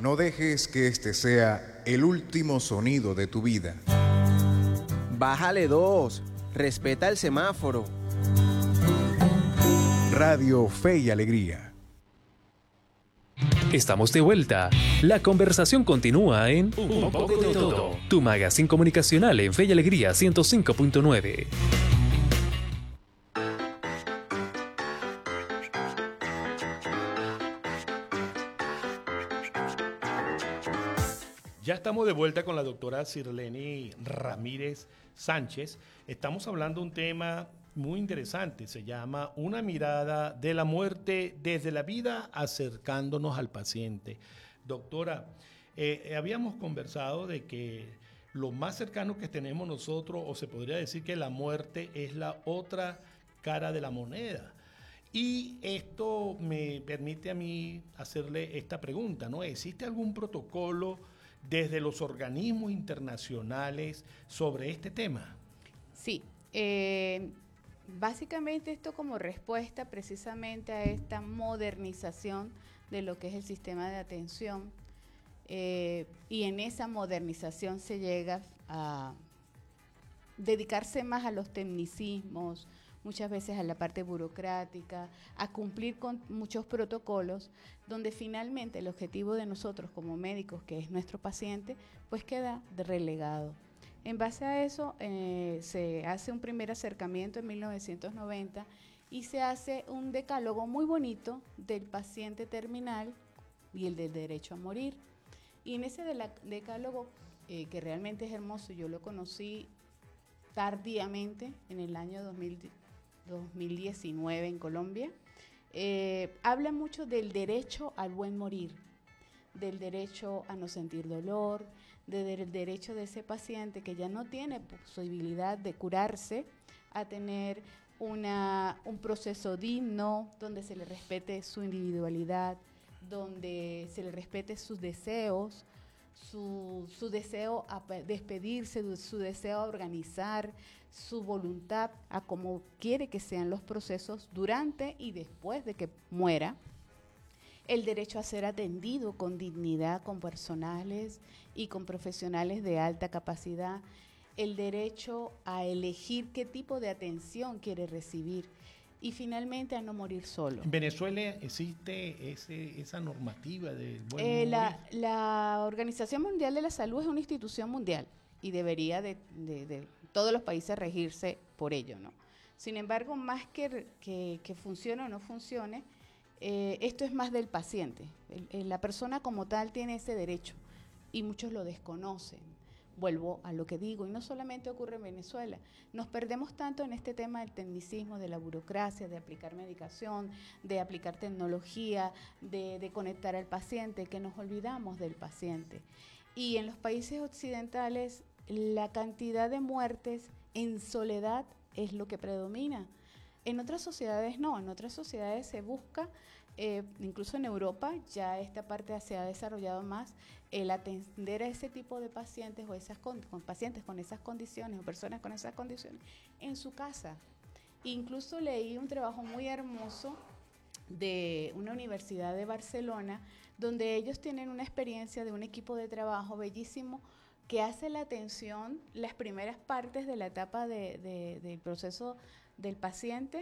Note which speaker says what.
Speaker 1: No dejes que este sea el último sonido de tu vida.
Speaker 2: Bájale 2. Respeta el semáforo.
Speaker 1: Radio Fe y Alegría.
Speaker 3: Estamos de vuelta. La conversación continúa en Un poco de todo. Tu magazine comunicacional en Fe y Alegría 105.9.
Speaker 4: Ya estamos de vuelta con la doctora Sirleni Ramírez Sánchez. Estamos hablando de un tema muy interesante. Se llama Una mirada de la muerte desde la vida acercándonos al paciente. Doctora, habíamos conversado de que lo más cercano que tenemos nosotros, o se podría decir que la muerte es la otra cara de la moneda. Y esto me permite a mí hacerle esta pregunta, ¿no? ¿Existe algún protocolo desde los organismos internacionales sobre este tema?
Speaker 5: Sí, básicamente esto como respuesta precisamente a esta modernización de lo que es el sistema de atención, y en esa modernización se llega a dedicarse más a los tecnicismos, muchas veces a la parte burocrática, a cumplir con muchos protocolos, donde finalmente el objetivo de nosotros como médicos, que es nuestro paciente, pues queda relegado. En base a eso, se hace un primer acercamiento en 1990 y se hace un decálogo muy bonito del paciente terminal y el del derecho a morir. Y en ese decálogo, que realmente es hermoso, yo lo conocí tardíamente en el año 2019 en Colombia, habla mucho del derecho al buen morir, del derecho a no sentir dolor, del derecho de ese paciente que ya no tiene posibilidad de curarse, a tener un proceso digno, donde se le respete su individualidad, donde se le respete sus deseos, su deseo a despedirse, su deseo a organizar, su voluntad a cómo quiere que sean los procesos durante y después de que muera, el derecho a ser atendido con dignidad, con personales y con profesionales de alta capacidad, el derecho a elegir qué tipo de atención quiere recibir y finalmente a no morir solo.
Speaker 4: ¿En Venezuela existe esa normativa del buen morir?
Speaker 5: La Organización Mundial de la Salud es una institución mundial y debería de todos los países regirse por ello, ¿no? Sin embargo, más que funcione o no funcione, esto es más del paciente. La persona como tal tiene ese derecho y muchos lo desconocen. Vuelvo a lo que digo, y no solamente ocurre en Venezuela. Nos perdemos tanto en este tema del tecnicismo, de la burocracia, de aplicar medicación, de aplicar tecnología, de conectar al paciente, que nos olvidamos del paciente. Y en los países occidentales, la cantidad de muertes en soledad es lo que predomina. En otras sociedades no, en otras sociedades se busca, incluso en Europa ya esta parte se ha desarrollado más, el atender a ese tipo de pacientes o con pacientes con esas condiciones o personas con esas condiciones en su casa. Incluso leí un trabajo muy hermoso de una universidad de Barcelona, donde ellos tienen una experiencia de un equipo de trabajo bellísimo que hace la atención, las primeras partes de la etapa del proceso del paciente,